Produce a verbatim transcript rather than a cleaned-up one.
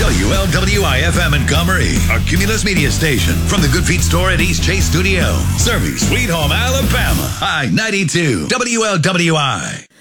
W L W I F M Montgomery, a Cumulus media station from the Good Feet store at East Chase Studio. Serving Sweet Home, Alabama. I ninety-two W L W I.